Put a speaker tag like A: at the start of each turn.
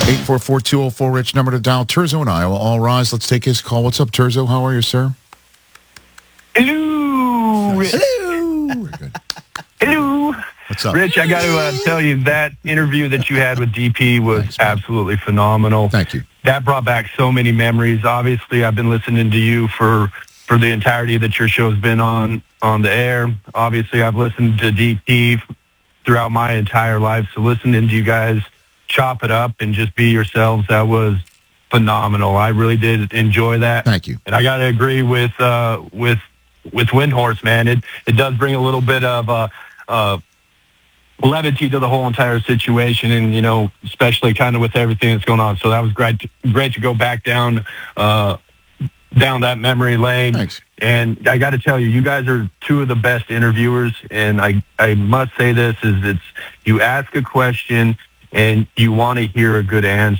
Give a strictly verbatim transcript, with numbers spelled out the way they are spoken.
A: eight four four, two oh four, RICH, number to dial. Terzo in Iowa. All rise. Let's take his call. What's up, Terzo? How are you, sir?
B: Hello, Rich.
A: Hello. Very good.
B: Hello.
A: What's up?
B: Rich, I got to uh, tell you, that interview that you had with D P was
A: Thanks, man.
B: absolutely phenomenal.
A: Thank you.
B: That brought back so many memories. Obviously, I've been listening to you for, for the entirety that your show's been on, on the air. Obviously, I've listened to D P throughout my entire life, so listening to you guys chop it up and just be yourselves, that was phenomenal. I really did enjoy that.
A: Thank you.
B: And I got to agree with uh, with with Windhorse, man. It it does bring a little bit of uh, uh, levity to the whole entire situation, and you know, especially kind of with everything that's going on. So that was great. To, great to go back down uh, down that memory lane.
A: Thanks.
B: And I got to tell you, you guys are two of the best interviewers. And I I must say this is it's you ask a question and you want to hear a good answer.